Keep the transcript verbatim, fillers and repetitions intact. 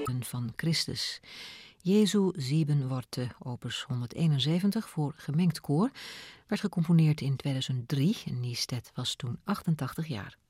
van Christus. Jezu Sieben Worte, opus honderdeenenzeventig voor gemengd koor, werd gecomponeerd in tweeduizend drie en Niestedt was toen achtentachtig jaar.